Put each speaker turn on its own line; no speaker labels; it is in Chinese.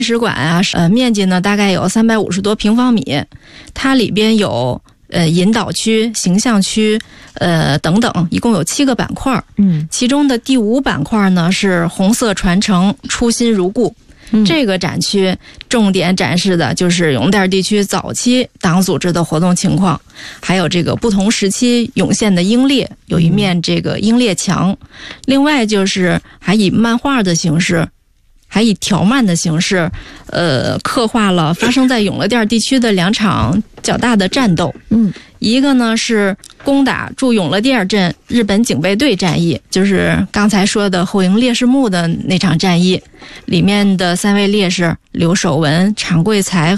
史馆啊，面积呢大概有350多平方米，它里边有引导区、形象区，等等，一共有7个板块。其中的第5板块呢是红色传承，初心如故。这个展区重点展示的就是永甸地区早期党组织的活动情况，还有这个不同时期涌现的英烈，有一面这个英烈墙。另外就是还以漫画的形式，还以条漫的形式，刻画了发生在永乐甸地区的2场较大的战斗。一个呢是攻打驻永乐甸镇日本警备队战役，就是刚才说的后营烈士墓的那场战役，里面的3位烈士刘守文、常贵才